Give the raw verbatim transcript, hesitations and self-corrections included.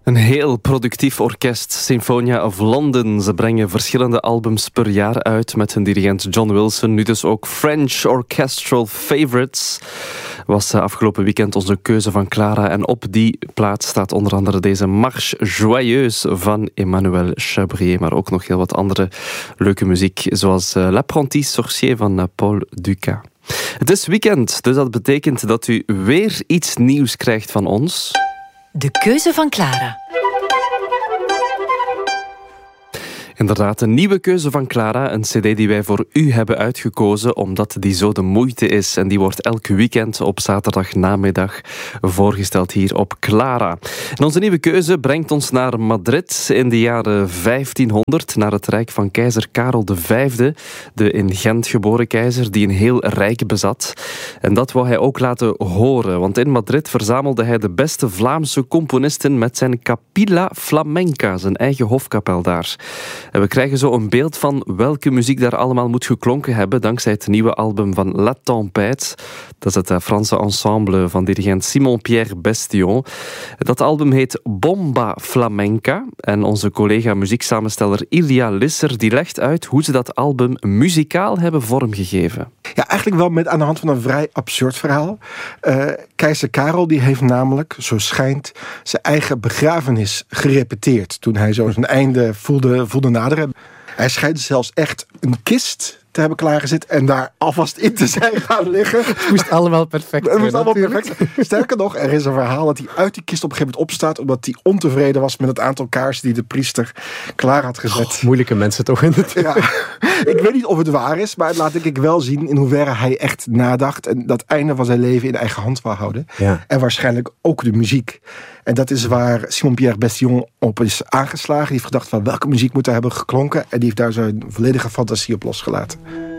Een heel productief orkest, Sinfonia of London. Ze brengen verschillende albums per jaar uit met hun dirigent John Wilson. Nu dus ook French Orchestral Favorites. Was afgelopen weekend onze keuze van Clara. En op die plaats staat onder andere deze Marche Joyeuse van Emmanuel Chabrier. Maar ook nog heel wat andere leuke muziek. Zoals L'Apprenti Sorcier van Paul Dukas. Het is weekend, dus dat betekent dat u weer iets nieuws krijgt van ons. De keuze van Clara. Inderdaad, een nieuwe keuze van Clara. Een cd die wij voor u hebben uitgekozen, omdat die zo de moeite is. En die wordt elk weekend op zaterdagnamiddag voorgesteld hier op Clara. En onze nieuwe keuze brengt ons naar Madrid in de jaren vijftienhonderd. Naar het rijk van keizer Karel de Vijfde. De in Gent geboren keizer, die een heel rijk bezat. En dat wou hij ook laten horen. Want in Madrid verzamelde hij de beste Vlaamse componisten met zijn Capilla Flamenca, zijn eigen hofkapel daar. En we krijgen zo een beeld van welke muziek daar allemaal moet geklonken hebben dankzij het nieuwe album van La Tempête. Dat is het Franse ensemble van dirigent Simon-Pierre Bestion. Dat album heet Bomba Flamenca. En onze collega muzieksamensteller Ilja Lisser die legt uit hoe ze dat album muzikaal hebben vormgegeven. Ja, eigenlijk wel met aan de hand van een vrij absurd verhaal. Uh, keizer Karel die heeft namelijk, zo schijnt, zijn eigen begrafenis gerepeteerd toen hij zo zijn einde voelde, voelde naderen. Hij schijnt zelfs echt een kist te hebben klaargezet en daar alvast in te zijn gaan liggen. Het moest allemaal perfect Het moest zijn, allemaal perfect. Sterker nog, er is een verhaal dat hij uit die kist op een gegeven moment opstaat omdat hij ontevreden was met het aantal kaarsen die de priester klaar had gezet. Oh, moeilijke mensen toch in het. Ja, ik weet niet of het waar is, maar het laat denk ik wel zien in hoeverre hij echt nadacht en dat einde van zijn leven in eigen hand wou houden. Ja. En waarschijnlijk ook de muziek. En dat is waar Simon-Pierre Bestion op is aangeslagen. Die heeft gedacht van welke muziek moet er hebben geklonken. En die heeft daar zijn volledige fantasie op losgelaten.